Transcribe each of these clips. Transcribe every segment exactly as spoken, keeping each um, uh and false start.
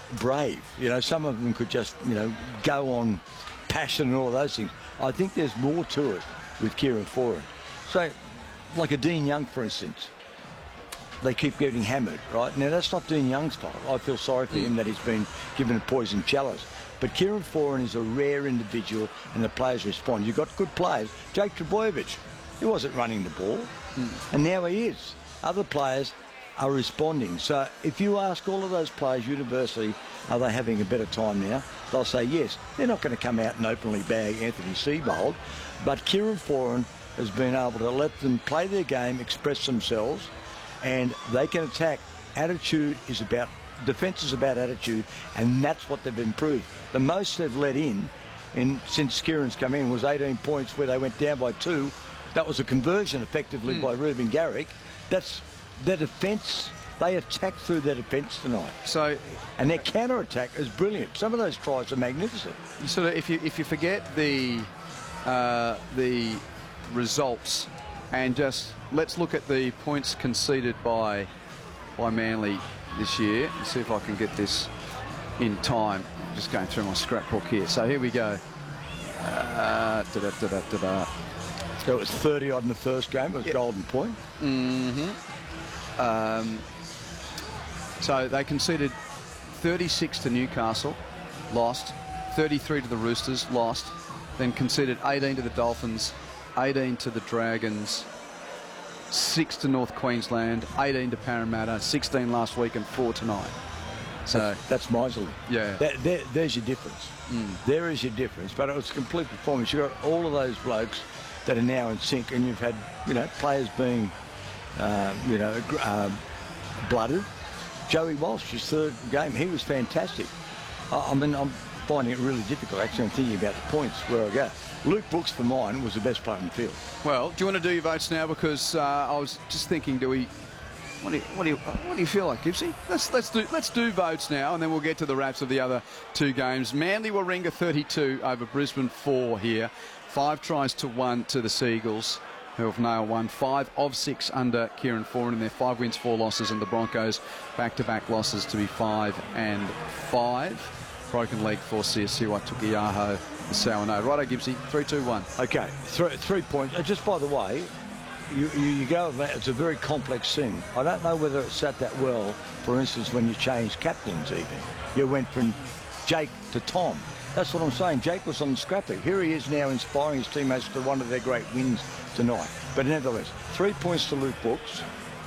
brave. You know, some of them could just, you know, go on passion and all of those things. I think there's more to it with Kieran Foran. So, like a Dean Young, for instance, they keep getting hammered, right? Now, that's not Dean Young's fault. I feel sorry for him that he's been given a poison chalice. But Kieran Foran is a rare individual, and the players respond. You've got good players. Jake Trbojevic, he wasn't running the ball, mm. and now he is. Other players are responding. So if you ask all of those players universally, are they having a better time now? They'll say yes. They're not going to come out and openly bag Anthony Seibold, but Kieran Foran has been able to let them play their game, express themselves, and they can attack. Attitude is about, defence is about attitude, and that's what they've improved. The most they've let in, in since Kieran's come in, was eighteen points where they went down by two. That was a conversion effectively mm. by Ruben Garrick. That's their defence. They attacked through their defence tonight. So, and their counter attack is brilliant. Some of those tries are magnificent. Sort of, if you if you forget the uh, the results and just let's look at the points conceded by by Manly this year. Let's see if I can get this in time. Just going through my scrapbook here. So here we go. Uh, da -da -da -da -da -da. So it was thirty odd in the first game. It was yep. Golden Point. Mm-hmm. Um, so they conceded thirty-six to Newcastle, lost. thirty-three to the Roosters, lost. Then conceded eighteen to the Dolphins, eighteen to the Dragons, six to North Queensland, eighteen to Parramatta, sixteen last week and four tonight. So that's, that's miserly. Yeah. That, there, there's your difference. Mm. There is your difference. But it was a complete performance. You've got all of those blokes that are now in sync, and you've had, you know, players being, uh, you know, uh, blooded. Joey Walsh, his third game, he was fantastic. I, I mean, I'm finding it really difficult, actually. I'm thinking about the points where I go. Luke Brooks, for mine, was the best player in the field. Well, do you want to do your votes now? Because uh, I was just thinking, do we... What do you, what do you, what do you feel like, Gibbsy? Let's let's do let's do votes now, and then we'll get to the wraps of the other two games. Manly Warringah thirty-two over Brisbane four here. Five tries to one to the Seagulls, who have now won five of six under Kieran Foran in their five wins, four losses, and the Broncos back-to-back losses to be five and five. Broken leg for C S C Watukiaho, the Sawano. Righto, Gibbsy, three, two, one. Okay, three, three points. Uh, just by the way, you, you, you go, it's a very complex thing. I don't know whether it sat that well, for instance, when you changed captains even. You went from Jake to Tom. That's what I'm saying. Jake was on the scrapper. Here he is now inspiring his teammates to one of their great wins tonight. But nevertheless, three points to Luke Brooks,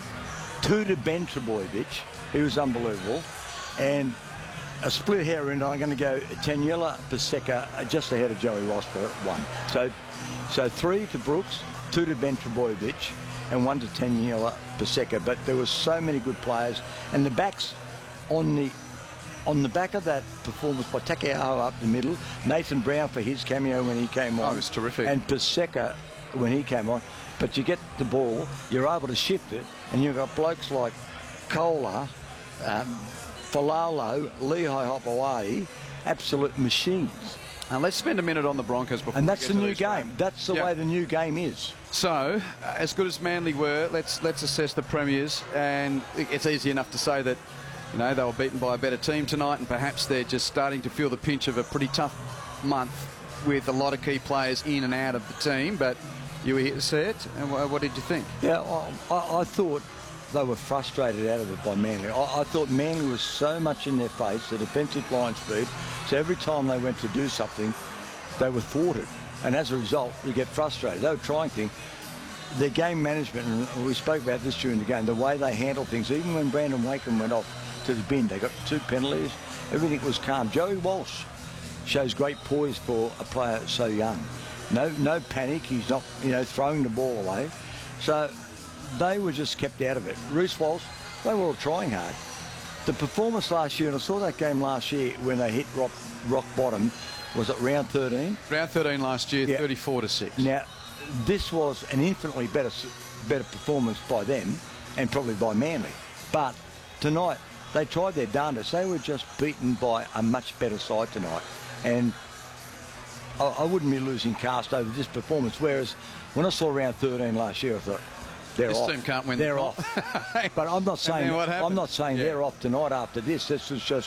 two to Ben Trbojevic, he was unbelievable, and a split hair, and I'm going to go Taniela Paseka just ahead of Joey Ross for one. So, so three to Brooks, two to Ben Trbojevic, and one to Taniela Paseka. But there were so many good players, and the backs on the on the back of that performance by Takeaho up the middle, Nathan Brown for his cameo when he came on. Oh, it was terrific. And Paseka when he came on. But you get the ball, you're able to shift it, and you've got blokes like Kohler, um, Falalo, Lehigh Hopewadi, absolute machines. Now let's spend a minute on the Broncos before and that's we get the to new these game. games. That's the yeah. way the new game is. So, uh, as good as Manly were, let's let's assess the premiers. And it's easy enough to say that, you know, they were beaten by a better team tonight, and perhaps they're just starting to feel the pinch of a pretty tough month with a lot of key players in and out of the team. But you were here to see it, and what did you think? Yeah, I, I, I thought they were frustrated out of it by Manly. I, I thought Manly was so much in their face, the defensive line speed, so every time they went to do something, they were thwarted. And as a result, you get frustrated. They were trying things. Their game management, and we spoke about this during the game, the way they handled things, even when Brandon Wakem went off to the bin, they got two penalties, everything was calm. Joey Walsh shows great poise for a player so young. No, no panic. He's not, you know, throwing the ball away. So they were just kept out of it. Reece Walsh, they were all trying hard. The performance last year, and I saw that game last year when they hit rock, rock bottom, was it round thirteen? Round thirteen last year, yeah. thirty-four to six. Now, this was an infinitely better, better performance by them, and probably by Manly. But tonight, they tried their darndest. They were just beaten by a much better side tonight. And I, I wouldn't be losing caste over this performance. Whereas when I saw round thirteen last year, I thought, they're this off. team can't win. They're the off. But I'm not saying I'm not saying yeah. they're off tonight after this. This was just